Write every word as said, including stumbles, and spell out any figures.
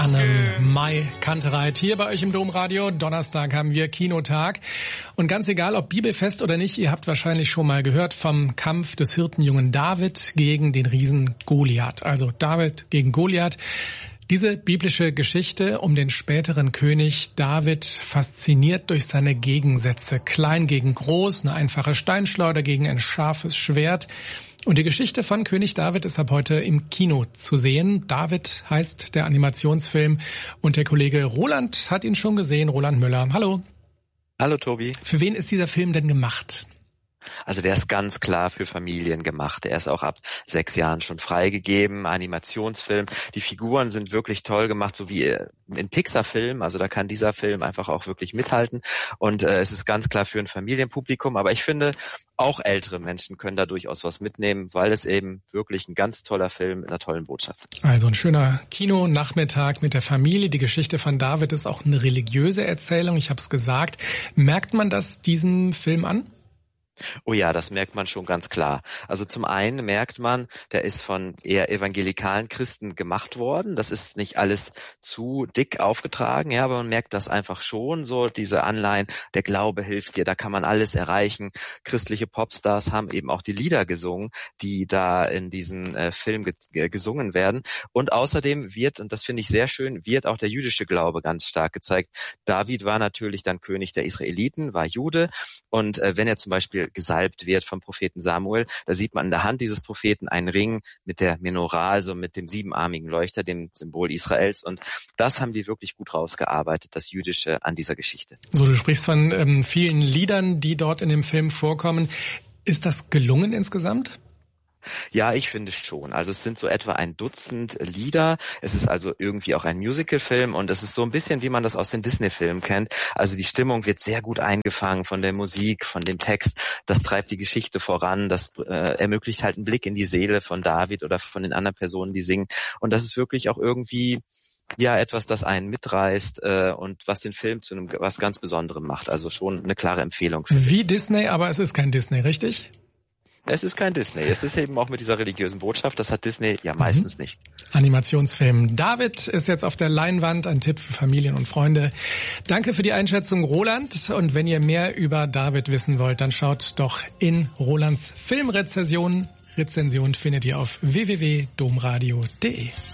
Annem Mai Kantereit hier bei euch im Domradio. Donnerstag haben wir Kinotag. Und ganz egal, ob Bibelfest oder nicht, ihr habt wahrscheinlich schon mal gehört vom Kampf des Hirtenjungen David gegen den Riesen Goliath. Also David gegen Goliath. Diese biblische Geschichte um den späteren König David fasziniert durch seine Gegensätze. Klein gegen groß, eine einfache Steinschleuder gegen ein scharfes Schwert. Und die Geschichte von König David ist ab heute im Kino zu sehen. David heißt der Animationsfilm und der Kollege Roland hat ihn schon gesehen. Roland Müller, hallo. Hallo Tobi. Für wen ist dieser Film denn gemacht? Also der ist ganz klar für Familien gemacht. Der ist auch ab sechs Jahren schon freigegeben. Animationsfilm. Die Figuren sind wirklich toll gemacht, so wie in Pixar-Filmen. Also da kann dieser Film einfach auch wirklich mithalten. Und äh, es ist ganz klar für ein Familienpublikum. Aber ich finde, auch ältere Menschen können da durchaus was mitnehmen, weil es eben wirklich ein ganz toller Film mit einer tollen Botschaft ist. Also ein schöner Kinonachmittag mit der Familie. Die Geschichte von David ist auch eine religiöse Erzählung. Ich habe es gesagt. Merkt man das diesem Film an? Oh ja, das merkt man schon ganz klar. Also zum einen merkt man, der ist von eher evangelikalen Christen gemacht worden. Das ist nicht alles zu dick aufgetragen, ja, aber man merkt das einfach schon so, diese Anleihen, der Glaube hilft dir, da kann man alles erreichen. Christliche Popstars haben eben auch die Lieder gesungen, die da in diesem äh, Film ge- gesungen werden. Und außerdem wird, und das finde ich sehr schön, wird auch der jüdische Glaube ganz stark gezeigt. David war natürlich dann König der Israeliten, war Jude. Und äh, wenn er zum Beispiel gesalbt wird vom Propheten Samuel, da sieht man an der Hand dieses Propheten einen Ring mit der Menorah, also mit dem siebenarmigen Leuchter, dem Symbol Israels. Und das haben die wirklich gut rausgearbeitet, das Jüdische an dieser Geschichte. So, du sprichst von ähm, vielen Liedern, die dort in dem Film vorkommen. Ist das gelungen insgesamt? Ja, ich finde schon. Also es sind so etwa ein Dutzend Lieder. Es ist also irgendwie auch ein Musicalfilm und es ist so ein bisschen, wie man das aus den Disney-Filmen kennt. Also die Stimmung wird sehr gut eingefangen von der Musik, von dem Text. Das treibt die Geschichte voran. Das äh, ermöglicht halt einen Blick in die Seele von David oder von den anderen Personen, die singen. Und das ist wirklich auch irgendwie ja etwas, das einen mitreißt äh, und was den Film zu einem was ganz Besonderem macht. Also schon eine klare Empfehlung. Wie Disney, aber es ist kein Disney, richtig? Es ist kein Disney. Es ist eben auch mit dieser religiösen Botschaft. Das hat Disney ja meistens mhm. nicht. Animationsfilm. David ist jetzt auf der Leinwand. Ein Tipp für Familien und Freunde. Danke für die Einschätzung, Roland. Und wenn ihr mehr über David wissen wollt, dann schaut doch in Rolands Filmrezension. Rezension findet ihr auf w w w punkt domradio punkt d e.